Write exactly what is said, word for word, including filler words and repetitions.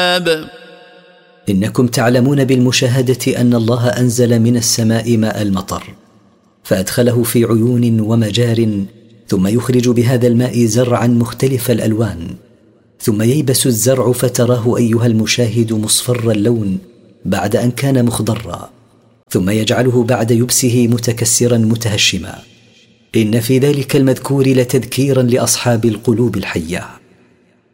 إنكم تعلمون بالمشاهدة أن الله أنزل من السماء ماء المطر فأدخله في عيون ومجار، ثم يخرج بهذا الماء زرعا مختلف الألوان، ثم ييبس الزرع فتراه أيها المشاهد مصفر اللون بعد أن كان مخضرا، ثم يجعله بعد يبسه متكسرا متهشما. إن في ذلك المذكور لتذكيرا لأصحاب القلوب الحية.